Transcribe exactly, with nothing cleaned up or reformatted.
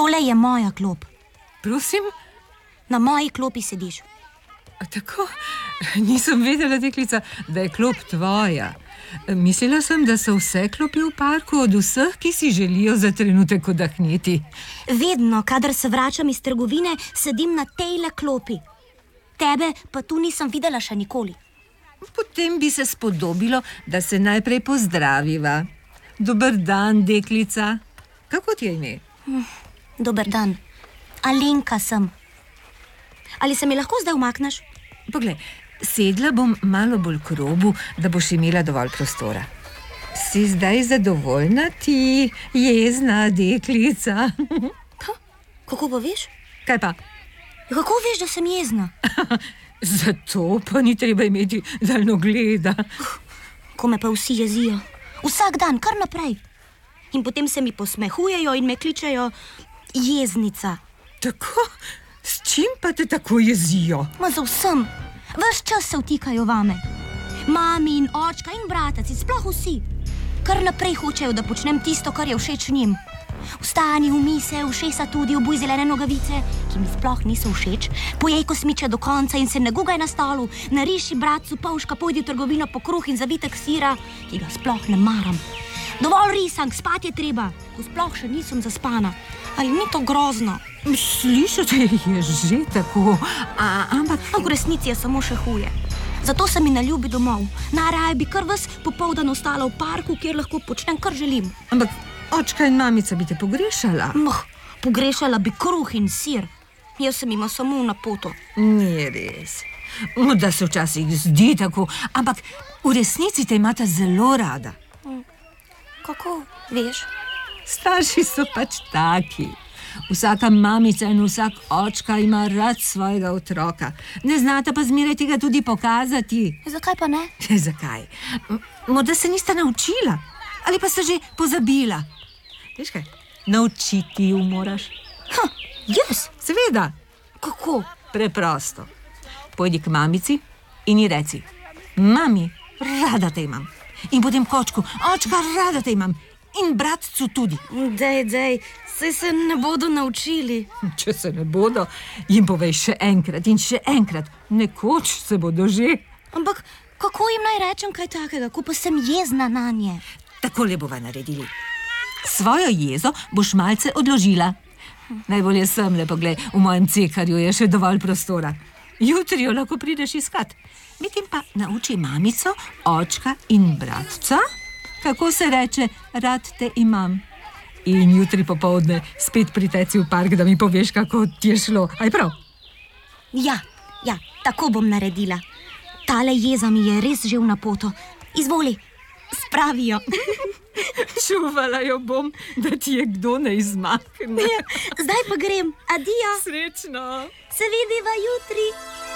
Tole je moja klop. Prosim? Na moji klopi sediš. A tako? Nisem vedela, deklica, da je klop tvoja. Mislila sem, da so vse klopi v parku od vseh, ki si želijo za trenutek oddahniti. Vedno, kadar se vračam iz trgovine, sedim na tejle klopi. Tebe pa tu nisem videla še nikoli. Potem bi se spodobilo, da se najprej pozdraviva. Dober dan, deklica. Kako ti je ime? Dober dan. Alenka sem. Ali se mi lahko zdaj umakneš? Poglej, sedla bom malo bolj k robu, da boš imela dovolj prostora. Si zdaj zadovoljna ti, jezna deklica? Kako pa veš? Kaj pa? Kako veš, da sem jezna? Zato pa ni treba imeti daljnogleda. Ko me pa vsi jezijo. Vsak dan, kar naprej. In potem se mi posmehujejo in me kličejo jeznica. Tako? S čim pa te tako jezijo? Ma za vsem. Ves čas se vtikajo vame. Mami in očka in bratec in sploh vsi. Kar naprej hočejo, da počnem tisto, kar je všeč njim. Vstani, umij se, ušesa tudi, obuj zelene nogavice, ki mi sploh niso všeč, pojej kosmiče do konca in se ne gugaj na stolu, nariši bratcu pavška, pojdi v trgovino po kruh in zavitek sira, ki ga sploh ne maram. Dovolj risank, spat je treba, ko sploh še nisem zaspana. Ali ni to grozno? Slišati je že tako, a, ampak... A v resnici je samo še huje. Zato se mi ne ljubi domov. Najraje bi kar ves popoldan ostala v parku, kjer lahko počnem, kar želim. Ampak očka in mamica bi te pogrešala. Moh, pogrešala bi kruh in sir. Jaz sem ima samo na poto. Ni res. Morda se včasih zdi tako, ampak v resnici te imata zelo rada. Kako veš? Starši so pač taki. Vsaka mamica in vsak očka ima rad svojega otroka. Ne znata pa zmeraj tega tudi pokazati. Zakaj pa ne? Zakaj? Morda se nista naučila. Ali pa sta že pozabila. Veš kaj? Naučiti ju moraš. Ha, jaz? Seveda. Kako? Preprosto. Pojdi k mamici in ji reci: mami, rada te imam. In potem kočku: očka, rada te imam. In bratcu tudi. Dej, dej, saj se ne bodo naučili. Če se ne bodo, jim povej še enkrat in še enkrat. Nekoč se bodo že. Ampak kako jim naj rečem kaj takega, ko pa sem jezna nanje? Takole bova naredili. Svojo jezo boš malce odložila. Najbolje semle, poglej, v mojem cekarju je še dovolj prostora. Jutri jo lahko prideš iskat. Medtem pa nauči mamico, očka in bratca, kako se reče rad te imam. In jutri popoldne spet priteci v park, da mi poveš, kako ti je šlo. Aj prav? Ja, ja, tako bom naredila. Tale jeza mi je res že v napoto. Izvoli, spravijo. Čuvala jo bom, da ti je kdo ne izmakne. Ja, zdaj pa grem. Adijo. Srečno. Se vidiva jutri.